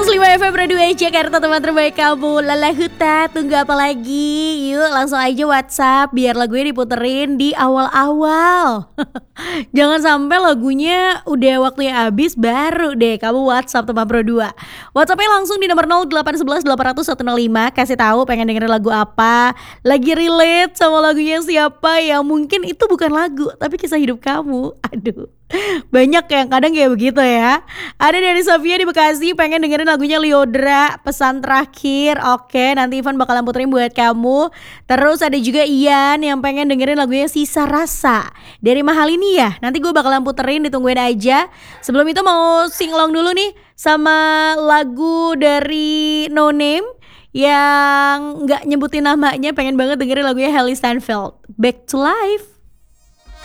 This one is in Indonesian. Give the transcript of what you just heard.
105 FM Radio Jakarta, teman terbaik kamu. Lala Huta, tunggu apa lagi? Yuk langsung aja WhatsApp biar lagunya diputerin di awal-awal. Jangan sampai lagunya udah waktunya habis baru deh kamu WhatsApp teman Pro 2. WhatsAppnya langsung di nomor 0811 800 105. Kasih tahu pengen dengerin lagu apa, lagi relate sama lagunya siapa, yang mungkin itu bukan lagu tapi kisah hidup kamu. Aduh, banyak yang kadang kayak begitu ya. Ada dari Sofia di Bekasi pengen dengerin lagunya Lyodra, pesan terakhir. Oke, nanti Ivan bakalan puterin buat kamu. Terus ada juga Ian yang pengen dengerin lagunya Sisa Rasa dari Mahal ini ya. Nanti gue bakalan puterin, ditungguin aja. Sebelum itu mau sing along dulu nih sama lagu dari No Name yang gak nyebutin namanya. Pengen banget dengerin lagunya Hailey Steinfeld, Back to Life.